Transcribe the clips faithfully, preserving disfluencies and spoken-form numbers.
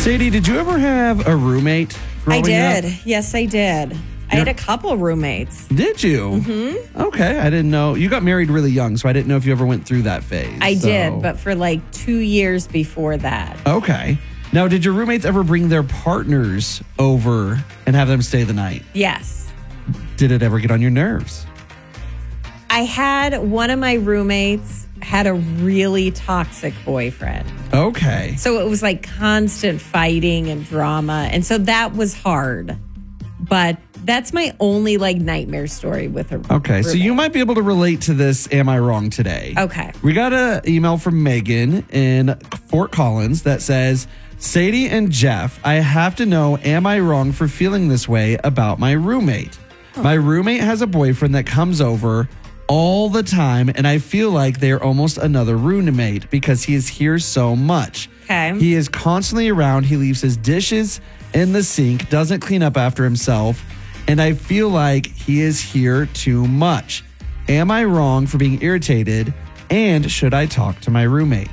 Sadie, did you ever have a roommate I growing did. up? Yes, I did. I had a couple roommates. Did you? Mm-hmm. Okay, I didn't know. You got married really young, so I didn't know if you ever went through that phase. I so. did, but for like two years before that. Okay. Now, did your roommates ever bring their partners over and have them stay the night? Yes. Did it ever get on your nerves? I had one of my roommates had a really toxic boyfriend. Okay. So it was like constant fighting and drama. And so that was hard. But that's my only like nightmare story with a Okay, roommate. so you might be able to relate to this Am I Wrong today. Okay. We got an email from Megan in Fort Collins that says, Sadie and Jeff, I have to know, am I wrong for feeling this way about my roommate? Oh. My roommate has a boyfriend that comes over all the time, and I feel like they're almost another roommate because he is here so much. Okay. He is constantly around. He leaves his dishes in the sink, doesn't clean up after himself, and I feel like he is here too much. Am I wrong for being irritated, and should I talk to my roommate?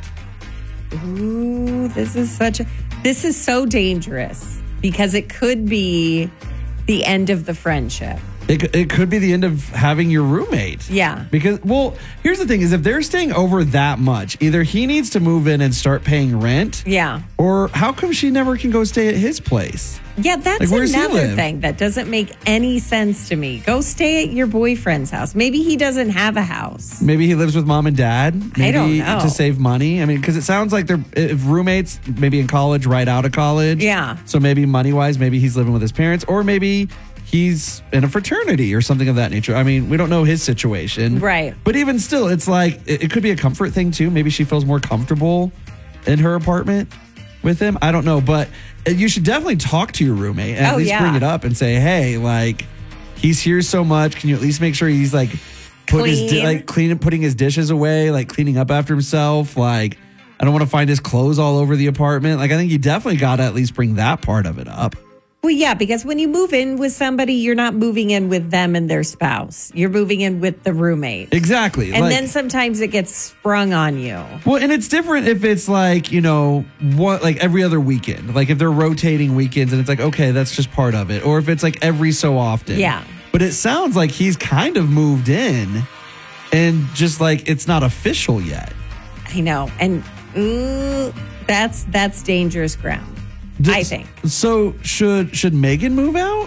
Ooh, this is such a, this is so dangerous because it could be the end of the friendship. It, it could be the end of having your roommate. Yeah. Because, well, here's the thing is if they're staying over that much, either he needs to move in and start paying rent. Yeah. Or how come she never can go stay at his place? Yeah, that's Like, where does he another live? thing that doesn't make any sense to me. Go stay at your boyfriend's house. Maybe he doesn't have a house. Maybe he lives with mom and dad. Maybe I don't know. To save money. I mean, because it sounds like they're if roommates, maybe in college, right out of college. Yeah. So maybe money wise, maybe he's living with his parents, or maybe he's in a fraternity or something of that nature. I mean, we don't know his situation. Right. But even still, it's like, it, it could be a comfort thing too. Maybe she feels more comfortable in her apartment with him. I don't know. But you should definitely talk to your roommate and at Oh, least yeah. bring it up and say, hey, like, he's here so much. Can you at least make sure he's like, put his di- Clean. like cleaning, putting his dishes away, like cleaning up after himself? Like, I don't want to find his clothes all over the apartment. Like, I think you definitely got to at least bring that part of it up. Well, yeah, because when you move in with somebody, you're not moving in with them and their spouse. You're moving in with the roommate. Exactly. And like, then sometimes it gets sprung on you. well, and it's different if it's like, you know, what, like every other weekend. Like if they're rotating weekends and it's like, okay, that's just part of it. Or if it's like every so often. Yeah. But it sounds like he's kind of moved in and just like it's not official yet. I know. And ooh, that's that's dangerous ground. Does- I think. So should should Megan move out?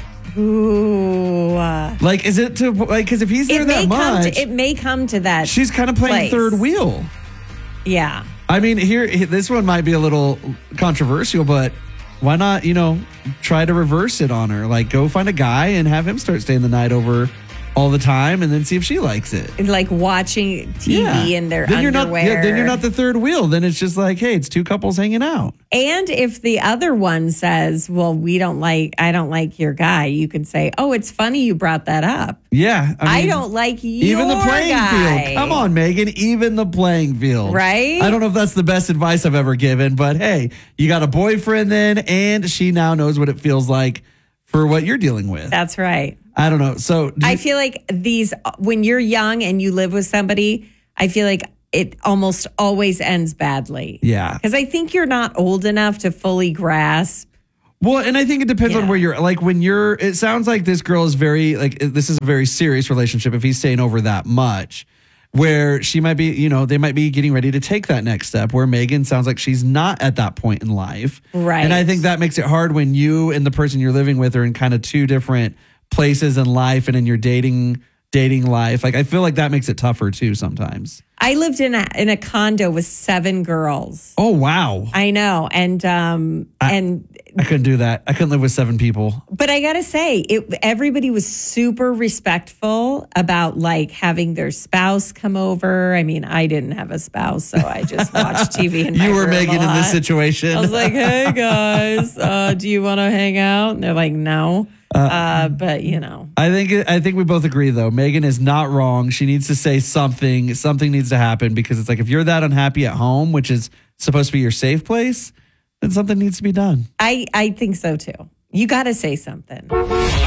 Ooh. uh, Like, is it to like because if he's there It may that come much, to it may come to that. she's kind of playing place. third wheel. Yeah. I mean, here, this one might be a little controversial, but why not, you know, try to reverse it on her? Like, go find a guy and have him start staying the night over all the time and then see if she likes it. Like watching T V Yeah. in their then you're not, underwear. yeah, then you're not the third wheel. Then it's just like, hey, it's two couples hanging out. And if the other one says, well, we don't like, I don't like your guy, you can say, oh, it's funny you brought that up. Yeah. I, mean, don't like your even the playing guy. field. Come on, Megan. Even the playing field. Right? I don't know if that's the best advice I've ever given, but hey, you got a boyfriend then, and she now knows what it feels like for what you're dealing with. That's right. I don't know. So do I you- feel like these, when you're young and you live with somebody, I feel like it almost always ends badly. Yeah. Because I think you're not old enough to fully grasp. Well, and I think it depends on Yeah. where you're like when you're it sounds like this girl is very like this is a very serious relationship if he's staying over that much where she might be, you know, they might be getting ready to take that next step where Megan sounds like she's not at that point in life. Right. And I think that makes it hard when you and the person you're living with are in kind of two different places in life and in your dating dating life. Like I feel like that makes it tougher too sometimes. I lived in a in a condo with seven girls. Oh wow. I know. And um I- and I couldn't do that. I couldn't live with seven people. but I gotta say, it everybody was super respectful about like having their spouse come over. I mean, I didn't have a spouse, so I just watched T V in my You were room a Megan in this lot. situation. I was like, hey guys, uh, do you want to hang out? And they're like, no. Uh, but you know, I think I think we both agree though. Megan is not wrong. She needs to say something. Something needs to happen because it's like if you're that unhappy at home, which is supposed to be your safe place, then something needs to be done. I, I think so too. You got to say something. K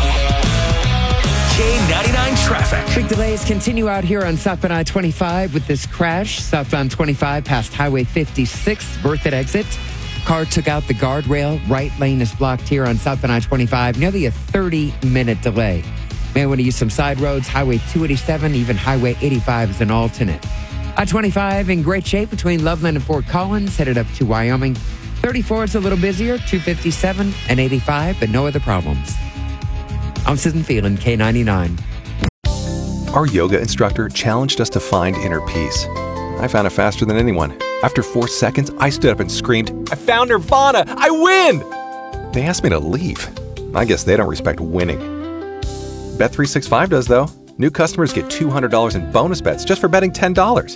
ninety-nine traffic. Big delays continue out here on southbound I twenty-five with this crash. Southbound twenty-five past Highway fifty-six, Berthoud exit. Car took out the guardrail. Right lane is blocked here on South I twenty-five. Nearly a thirty-minute delay. May want to use some side roads. Highway two eighty-seven, even Highway eighty-five is an alternate. I twenty-five in great shape between Loveland and Fort Collins, headed up to Wyoming. thirty-four is a little busier, two fifty-seven and eighty-five, but no other problems. I'm Susan Phelan, K ninety-nine. Our yoga instructor challenged us to find inner peace. I found it faster than anyone. After four seconds, I stood up and screamed, "I found Nirvana! I win!" They asked me to leave. I guess they don't respect winning. Bet three sixty-five does, though. New customers get two hundred dollars in bonus bets just for betting ten dollars.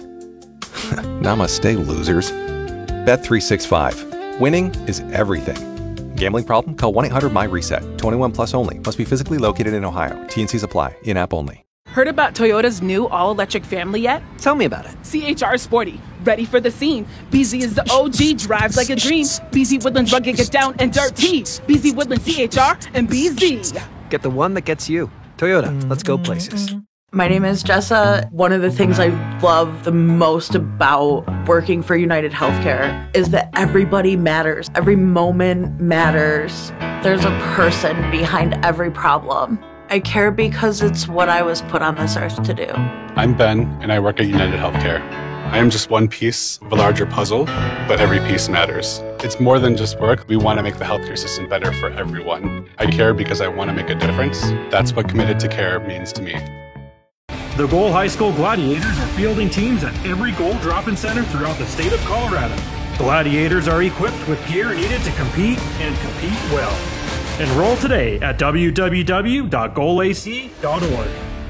Namaste, losers. Bet three sixty-five. Winning is everything. Gambling problem? Call one eight hundred my reset. twenty-one plus only. Must be physically located in Ohio. T N Cs apply. In-app only. Heard about Toyota's new all-electric family yet? Tell me about it. C H R Sporty, ready for the scene. B Z is the O G, drives like a dream. B Z Woodlands rugged, get down and dirty. B Z Woodlands C H R and B Z. Get the one that gets you. Toyota, let's go places. My name is Jessa. One of the things I love the most about working for United Healthcare is that everybody matters. Every moment matters. There's a person behind every problem. I care because it's what I was put on this earth to do. I'm Ben, and I work at United Healthcare. I am just one piece of a larger puzzle, but every piece matters. It's more than just work. We want to make the healthcare system better for everyone. I care because I want to make a difference. That's what Committed to Care means to me. The Goal High School Gladiators are fielding teams at every goal drop-in center throughout the state of Colorado. Gladiators are equipped with gear needed to compete and compete well. Enroll today at w w w dot goal a c dot org.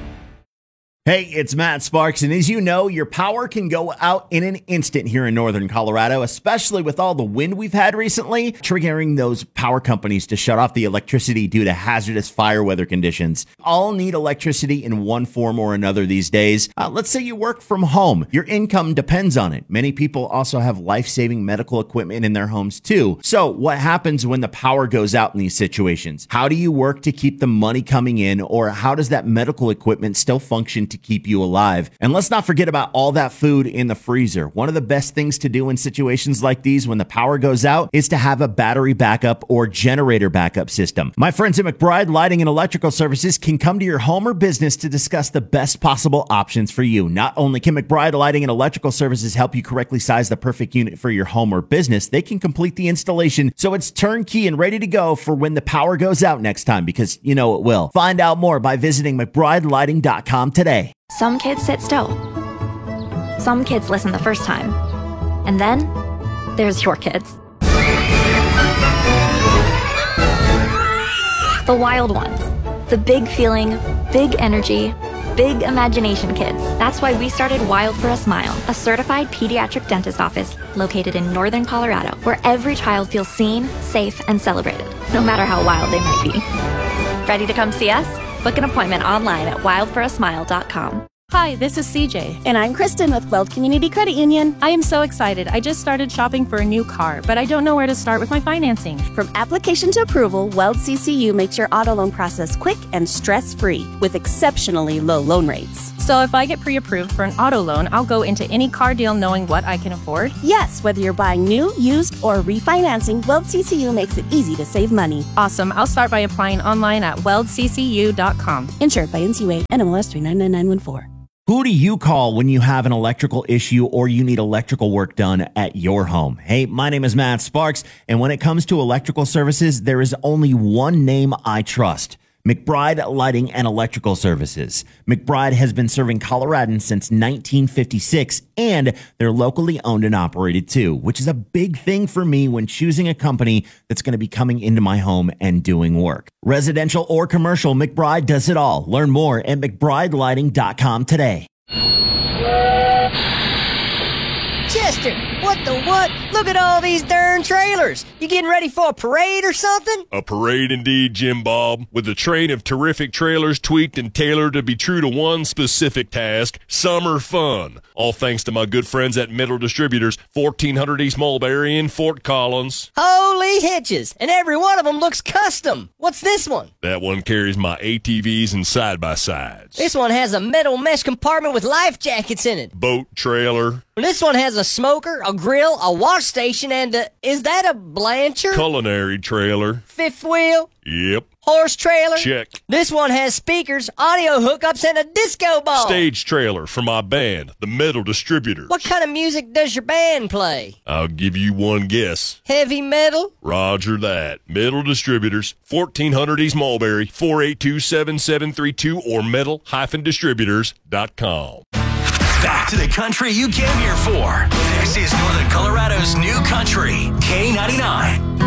Hey, it's Matt Sparks, and as you know, your power can go out in an instant here in northern Colorado, especially with all the wind we've had recently, triggering those power companies to shut off the electricity due to hazardous fire weather conditions. All need electricity in one form or another these days. Uh, let's say you work from home. Your income depends on it. Many people also have life-saving medical equipment in their homes too. So what happens when the power goes out in these situations? How do you work to keep the money coming in, or how does that medical equipment still function to keep you alive? And let's not forget about all that food in the freezer. One of the best things to do in situations like these when the power goes out is to have a battery backup or generator backup system. My friends at McBride Lighting and Electrical Services can come to your home or business to discuss the best possible options for you. Not only can McBride Lighting and Electrical Services help you correctly size the perfect unit for your home or business, they can complete the installation so it's turnkey and ready to go for when the power goes out next time, because you know it will. Find out more by visiting mcbride lighting dot com today. Some kids sit still. Some kids listen the first time. And then there's your kids. The wild ones. The big feeling, big energy, big imagination kids. That's why we started Wild for a Smile, a certified pediatric dentist office located in northern Colorado, where every child feels seen, safe, and celebrated, no matter how wild they might be. Ready to come see us? Book an appointment online at wild for a smile dot com. Hi, this is C J. And I'm Kristen with Weld Community Credit Union. I am so excited. I just started shopping for a new car, but I don't know where to start with my financing. From application to approval, Weld C C U makes your auto loan process quick and stress-free with exceptionally low loan rates. So if I get pre-approved for an auto loan, I'll go into any car deal knowing what I can afford? Yes, whether you're buying new, used, or refinancing, Weld C C U makes it easy to save money. Awesome. I'll start by applying online at weld c c u dot com. Insured by N C U A, N M L S three nine nine nine one four. Who do you call when you have an electrical issue or you need electrical work done at your home? Hey, my name is Matt Sparks, and when it comes to electrical services, there is only one name I trust: McBride Lighting and Electrical Services. McBride has been serving Coloradans since nineteen fifty-six, and they're locally owned and operated too, which is a big thing for me when choosing a company that's going to be coming into my home and doing work. Residential or commercial, McBride does it all. Learn more at mcbride lighting dot com today. Chester, what the what? Look at all these darn trailers. You getting ready for a parade or something? A parade indeed, Jim Bob, with a train of terrific trailers tweaked and tailored to be true to one specific task: summer fun. All thanks to my good friends at Metal Distributors, fourteen hundred East Mulberry in Fort Collins. Holy hitches, and every one of them looks custom. What's this one? That one carries my A T Vs and side-by-sides. This one has a metal mesh compartment with life jackets in it. Boat trailer. This one has a smoker, a grill, a wash station, and a, is that a Blanchard? Culinary trailer. Fifth wheel? Yep. Horse trailer? Check. This one has speakers, audio hookups, and a disco ball. Stage trailer for my band, the Metal Distributors. What kind of music does your band play? I'll give you one guess. Heavy metal? Roger that. Metal Distributors, fourteen hundred East Mulberry, four eight two, seven seven three two, or metal dash distributors dot com. Back to the country you came here for. This is Northern Colorado's new country, K ninety-nine.